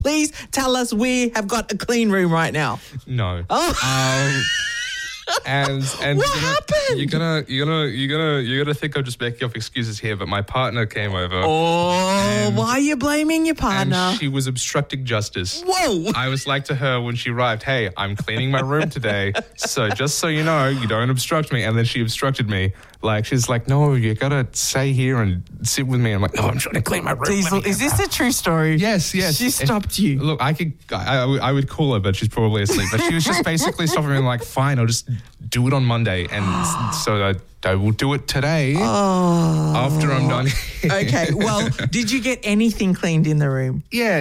Please tell us we have got a clean room right now. No. Oh. And What happened? You're gonna think I'm just making up excuses here, but my partner came over. Oh, why are you blaming your partner? And she was obstructing justice. Whoa. I was like to her when she arrived, hey, I'm cleaning my room today, so just so you know, you don't obstruct me. And then she obstructed me. Like, she's like, no, you gotta stay here and sit with me. I'm like, no, I'm trying to clean my room. Diesel, is this a true story? Yes. She stopped you. Look, I would call her, but she's probably asleep. But she was just basically stopping me, like, fine, I'll just do it on Monday. And so I will do it today after I'm done. Okay, well, did you get anything cleaned in the room? Yeah.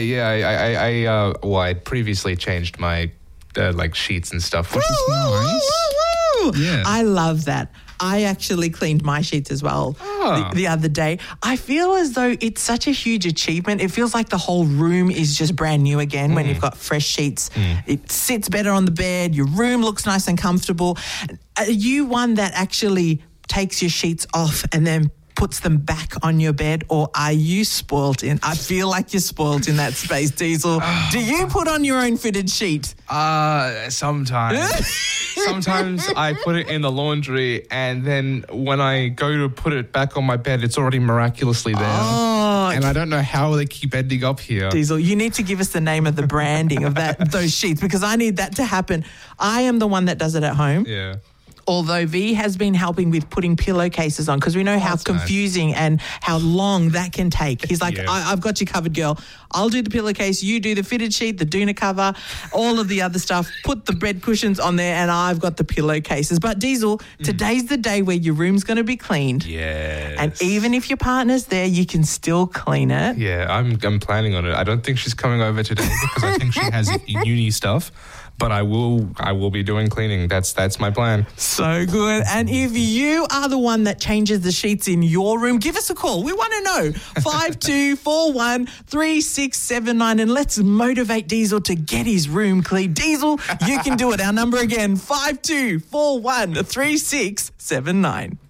I previously changed my sheets and stuff, which is nice. Yeah. I love that. I actually cleaned my sheets as well the other day. I feel as though it's such a huge achievement. It feels like the whole room is just brand new again when you've got fresh sheets. It sits better on the bed. Your room looks nice and comfortable. Are you one that actually takes your sheets off and then puts them back on your bed, or are you spoilt I feel like you're spoilt in that space, Diesel. Do you put on your own fitted sheet? Sometimes. Sometimes I put it in the laundry, and then when I go to put it back on my bed, it's already miraculously there. And I don't know how they keep ending up here. Diesel, you need to give us the name of the branding of those sheets, because I need that to happen. I am the one that does it at home. Yeah. Although V has been helping with putting pillowcases on, because we know how confusing and how long that can take. He's like, I've got you covered, girl. I'll do the pillowcase, you do the fitted sheet, the doona cover, all of the other stuff. Put the bed cushions on there, and I've got the pillowcases. But Diesel, today's the day where your room's going to be cleaned. Yes. And even if your partner's there, you can still clean it. Yeah, I'm planning on it. I don't think she's coming over today because I think she has uni stuff. But I will be doing cleaning. That's my plan. So good. And if you are the one that changes the sheets in your room, give us a call. We want to know. 5241 3679, and let's motivate Diesel to get his room clean. Diesel, you can do it. Our number again, 5241 3679.